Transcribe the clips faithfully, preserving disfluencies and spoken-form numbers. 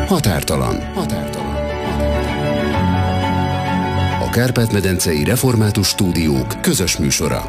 Határtalan. Határtalan. A Kárpát-medencei Református Stúdiók közös műsora.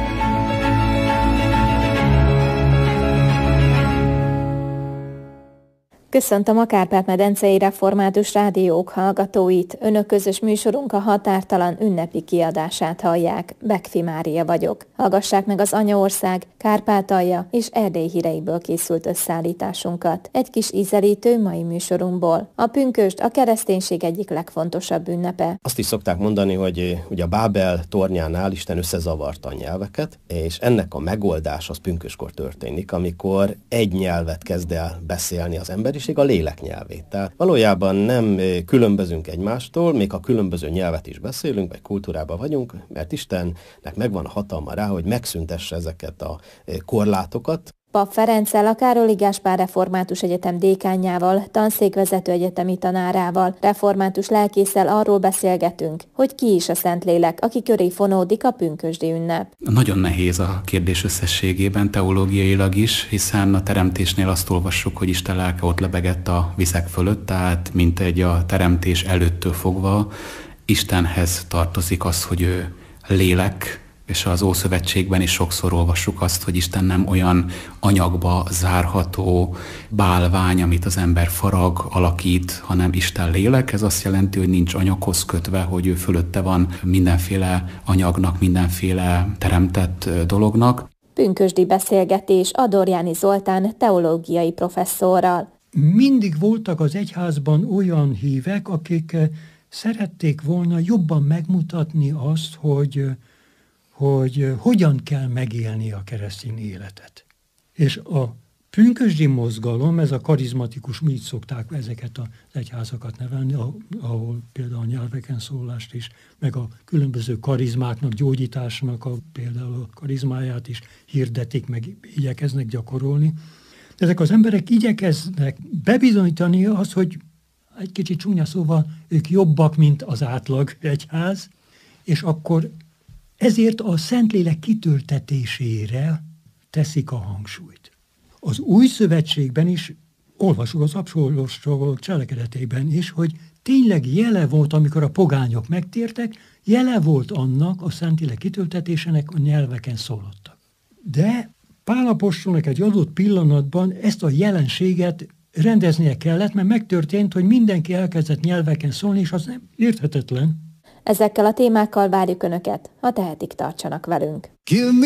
Köszöntöm a Kárpát-medencei Református Rádiók hallgatóit. Önök közös műsorunk a Határtalan ünnepi kiadását hallják. Bekfi Mária vagyok. Hallgassák meg az Anyaország, Kárpátalja és Erdély híreiből készült összeállításunkat. Egy kis ízelítő mai műsorunkból. A pünkösd a kereszténység egyik legfontosabb ünnepe. Azt is szokták mondani, hogy ugye a Bábel tornyánál Isten összezavarta a nyelveket, és ennek a megoldás az pünköskor történik, amikor egy nyelvet kezd el beszélni az ember, a lélek nyelvét. Tehát valójában nem különbözünk egymástól, még ha különböző nyelvet is beszélünk, vagy kultúrában vagyunk, mert Istennek megvan a hatalma rá, hogy megszüntesse ezeket a korlátokat. Pap Ferenccel, a Károly Gáspár Református Egyetem dékánjával, tanszékvezető egyetemi tanárával, református lelkésszel arról beszélgetünk, hogy ki is a Szentlélek, aki köré fonódik a pünkösdi ünnep. Nagyon nehéz a kérdés összességében, teológiailag is, hiszen a teremtésnél azt olvassuk, hogy Isten lelke ott lebegett a vizek fölött, tehát mint egy a teremtés előttől fogva Istenhez tartozik az, hogy ő lélek, és az Ószövetségben is sokszor olvassuk azt, hogy Isten nem olyan anyagba zárható bálvány, amit az ember farag, alakít, hanem Isten lélek. Ez azt jelenti, hogy nincs anyaghoz kötve, hogy ő fölötte van mindenféle anyagnak, mindenféle teremtett dolognak. Pünkösdi beszélgetés Adorjáni Zoltán teológiai professzorral. Mindig voltak az egyházban olyan hívek, akik szerették volna jobban megmutatni azt, hogy hogy hogyan kell megélni a keresztény életet. És a pünkösdi mozgalom, ez a karizmatikus, így szokták ezeket az egyházakat nevelni, ahol például a nyelveken szólást is, meg a különböző karizmáknak, gyógyításnak a, például a karizmáját is hirdetik, meg igyekeznek gyakorolni. Ezek az emberek igyekeznek bebizonyítani azt, hogy egy kicsit csúnya szóval ők jobbak, mint az átlag egyház, és akkor ezért a Szentlélek kitöltetésére teszik a hangsúlyt. Az Új Szövetségben is, olvasjuk az apostolok cselekedeteiben is, hogy tényleg jele volt, amikor a pogányok megtértek, jele volt annak a Szentlélek kitöltetésének, a nyelveken szólottak. De Pál apostolnak egy adott pillanatban ezt a jelenséget rendeznie kellett, mert megtörtént, hogy mindenki elkezdett nyelveken szólni, és az nem érthetetlen. Ezekkel a témákkal várjuk Önöket, ha tehetik, tartsanak velünk.